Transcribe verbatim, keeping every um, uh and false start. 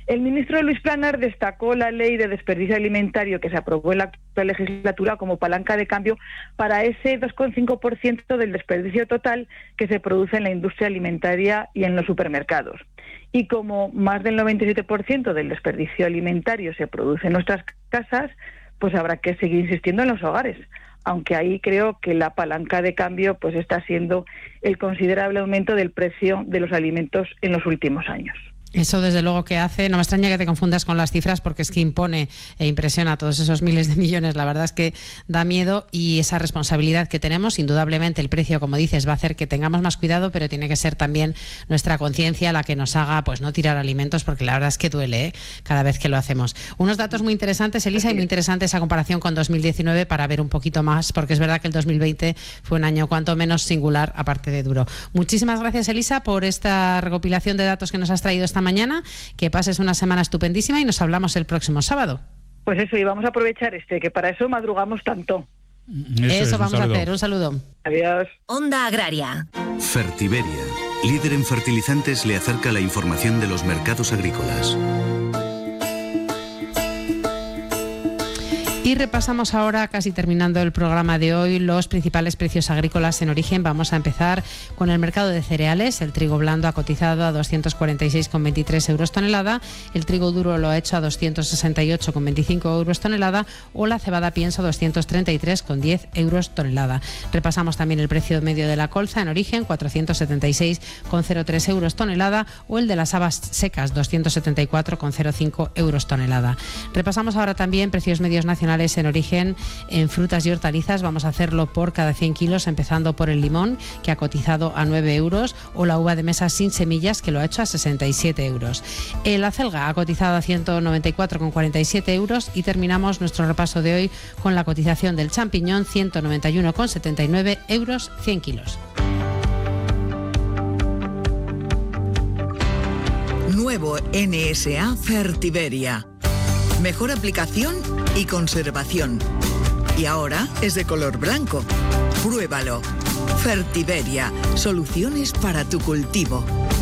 El ministro Luis Planas destacó la ley de desperdicio alimentario que se aprobó en la actual legislatura como palanca de cambio para ese dos coma cinco por ciento del desperdicio total que se produce en la industria alimentaria y en los supermercados. Y como más del noventa y siete por ciento del desperdicio alimentario se produce en nuestras casas, pues habrá que seguir insistiendo en los hogares. Aunque ahí creo que la palanca de cambio pues está siendo el considerable aumento del precio de los alimentos en los últimos años. Eso desde luego que hace, no me extraña que te confundas con las cifras porque es que impone e impresiona a todos esos miles de millones, la verdad es que da miedo y esa responsabilidad que tenemos, indudablemente el precio, como dices, va a hacer que tengamos más cuidado, pero tiene que ser también nuestra conciencia la que nos haga pues no tirar alimentos porque la verdad es que duele, ¿eh? Cada vez que lo hacemos. Unos datos muy interesantes, Elisa, y muy interesante esa comparación con dos mil diecinueve para ver un poquito más, porque es verdad que el dos mil veinte fue un año cuanto menos singular, aparte de duro. Muchísimas gracias, Elisa, por esta recopilación de datos que nos has traído esta mañana, que pases una semana estupendísima y nos hablamos el próximo sábado. Pues eso, y vamos a aprovechar este, que para eso madrugamos tanto. Eso, eso es, vamos a hacer, un saludo. Adiós. Onda Agraria. Fertiberia, líder en fertilizantes, le acerca la información de los mercados agrícolas. Y repasamos ahora, casi terminando el programa de hoy, los principales precios agrícolas en origen. Vamos a empezar con el mercado de cereales. El trigo blando ha cotizado a doscientos cuarenta y seis coma veintitrés euros tonelada, el trigo duro lo ha hecho a doscientos sesenta y ocho coma veinticinco euros tonelada o la cebada pienso a doscientos treinta y tres coma diez euros tonelada. Repasamos también el precio medio de la colza en origen, cuatrocientos setenta y seis coma cero tres euros tonelada o el de las habas secas, doscientos setenta y cuatro coma cero cinco euros tonelada. Repasamos ahora también precios medios nacionales en origen en frutas y hortalizas. Vamos a hacerlo por cada cien kilos, empezando por el limón, que ha cotizado a nueve euros, o la uva de mesa sin semillas, que lo ha hecho a sesenta y siete euros. El acelga ha cotizado a ciento noventa y cuatro coma cuarenta y siete euros y terminamos nuestro repaso de hoy con la cotización del champiñón, ciento noventa y uno coma setenta y nueve euros cien kilos. Nuevo N S A Fertiberia. Mejor aplicación y conservación. Y ahora es de color blanco. Pruébalo. Fertiberia. Soluciones para tu cultivo.